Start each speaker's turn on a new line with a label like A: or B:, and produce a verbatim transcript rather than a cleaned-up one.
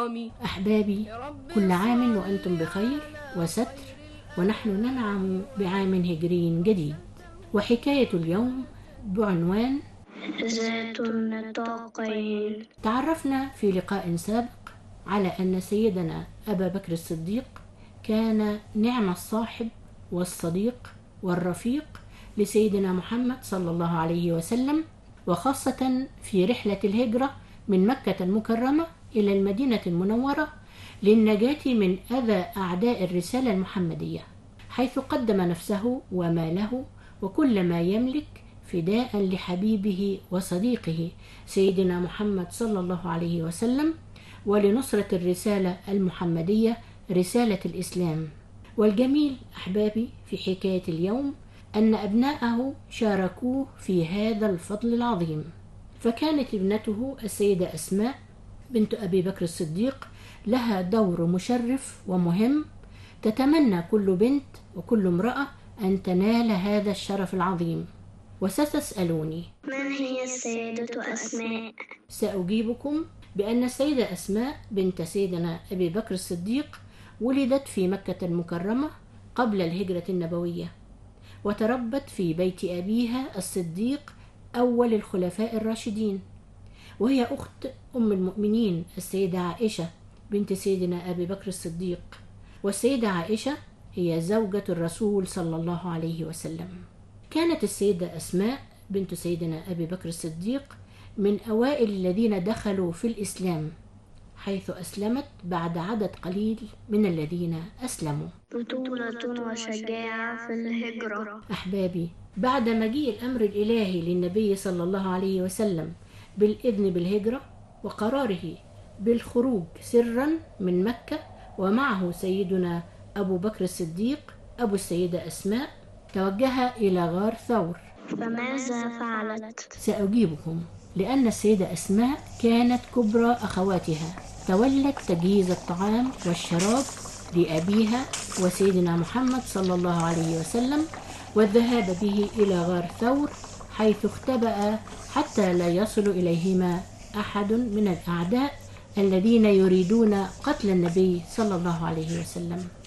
A: كرامي.
B: أحبابي، كل عام وأنتم بخير وستر، ونحن ننعم بعام هجري جديد. وحكاية اليوم بعنوان
C: ذات النطاقين.
B: تعرفنا في لقاء سابق على أن سيدنا أبا بكر الصديق كان نعم الصاحب والصديق والرفيق لسيدنا محمد صلى الله عليه وسلم، وخاصة في رحلة الهجرة من مكة المكرمة إلى المدينة المنورة للنجاة من أذى أعداء الرسالة المحمدية، حيث قدم نفسه وماله وكل ما يملك فداء لحبيبه وصديقه سيدنا محمد صلى الله عليه وسلم، ولنصرة الرسالة المحمدية رسالة الإسلام. والجميل أحبابي في حكاية اليوم أن أبناءه شاركوه في هذا الفضل العظيم. فكانت ابنته السيدة أسماء بنت أبي بكر الصديق لها دور مشرف ومهم، تتمنى كل بنت وكل امرأة أن تنال هذا الشرف العظيم. وستسألوني
C: من هي السيدة أسماء؟
B: سأجيبكم بأن السيدة أسماء بنت سيدنا أبي بكر الصديق ولدت في مكة المكرمة قبل الهجرة النبوية، وتربت في بيت أبيها الصديق أول الخلفاء الراشدين، وهي أخت أم المؤمنين السيدة عائشة بنت سيدنا أبي بكر الصديق. والسيدة عائشة هي زوجة الرسول صلى الله عليه وسلم. كانت السيدة أسماء بنت سيدنا أبي بكر الصديق من أوائل الذين دخلوا في الإسلام، حيث أسلمت بعد عدد قليل من الذين أسلموا.
C: بطولة وشجاعة في الهجرة.
B: أحبابي، بعد مجيء الأمر الإلهي للنبي صلى الله عليه وسلم بالإذن بالهجرة وقراره بالخروج سرا من مكة ومعه سيدنا أبو بكر الصديق أبو السيدة أسماء، توجه إلى غار ثور.
C: فماذا فعلت؟
B: سأجيبكم، لأن السيدة أسماء كانت كبرى أخواتها، تولت تجهيز الطعام والشراب لأبيها وسيدنا محمد صلى الله عليه وسلم، والذهاب به إلى غار ثور، حيث اختبأ حتى لا يصل إليهما أحد من الأعداء الذين يريدون قتل النبي صلى الله عليه وسلم.